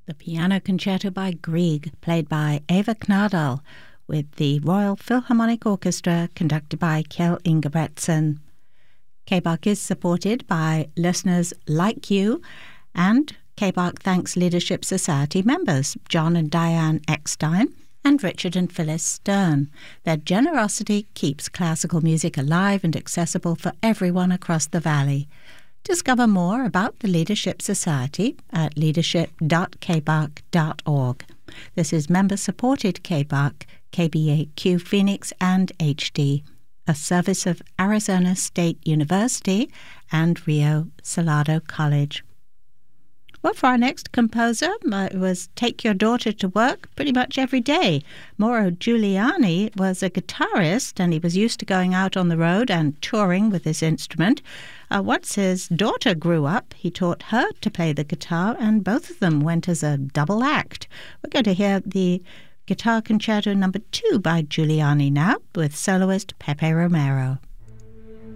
The Piano Concerto by Grieg, played by Eva Knadal, with the Royal Philharmonic Orchestra, conducted by Kjell Ingebretsen. KBARC is supported by listeners like you, and KBARC thanks Leadership Society members John and Diane Eckstein and Richard and Phyllis Stern. Their generosity keeps classical music alive and accessible for everyone across the Valley. Discover more about the Leadership Society at leadership.kbark.org. This is member-supported KBARC, KBAQ Phoenix and HD, a service of Arizona State University and Rio Salado College. Well, for our next composer, it was Take Your Daughter to Work pretty much every day. Mauro Giuliani was a guitarist, and he was used to going out on the road and touring with his instrument. Once his daughter grew up, he taught her to play the guitar, and both of them went as a double act. We're going to hear the Guitar Concerto No. 2 by Giuliani now, with soloist Pepe Romero.